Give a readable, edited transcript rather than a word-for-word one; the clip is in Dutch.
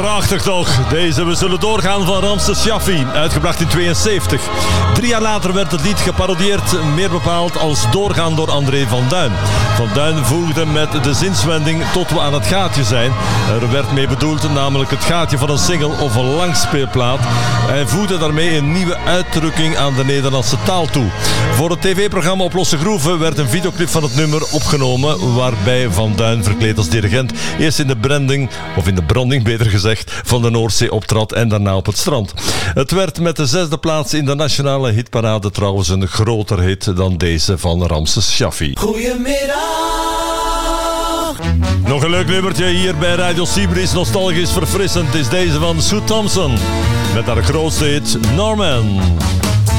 Prachtig toch? Deze We Zullen Doorgaan van Ramses Shaffi, uitgebracht in 72. 3 jaar later werd het lied geparodieerd, meer bepaald als Doorgaan door André van Duin. Van Duin voegde met de zinswending tot we aan het gaatje zijn. Er werd mee bedoeld namelijk het gaatje van een single of een langspeelplaat. Hij voegde daarmee een nieuwe uitdrukking aan de Nederlandse taal toe. Voor het tv-programma Op Losse Groeven werd een videoclip van het nummer opgenomen, waarbij Van Duin verkleed als dirigent eerst in de branding, of in de branding beter gezegd, van de Noordzee optrad en daarna op het strand. Het werd met de 6e plaats in de nationale hitparade trouwens een groter hit dan deze van Ramses Shaffi. Goedemiddag. Nog een leuk nummertje hier bij Radio Sibris, nostalgisch verfrissend, is deze van Sue Thompson met haar grootste hit Norman.